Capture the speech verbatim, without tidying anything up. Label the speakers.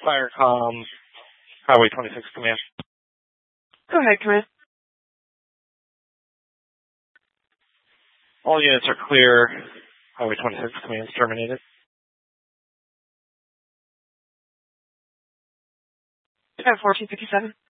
Speaker 1: Firecom, Highway twenty-six Command.
Speaker 2: Go ahead, Command.
Speaker 1: All units are clear. Highway twenty-six Command terminated.
Speaker 2: fourteen fifty-seven.